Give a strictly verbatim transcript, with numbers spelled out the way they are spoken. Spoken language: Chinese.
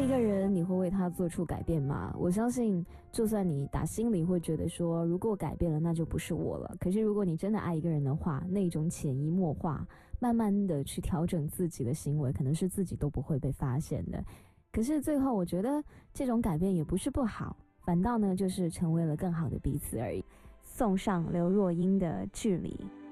一个人，你会为他做出改变吗？我相信，就算你打心里会觉得说，如果改变了，那就不是我了。可是，如果你真的爱一个人的话，那种潜移默化，慢慢的去调整自己的行为，可能是自己都不会被发现的。可是最后，我觉得这种改变也不是不好，反倒呢，就是成为了更好的彼此而已。送上刘若英的《距离》。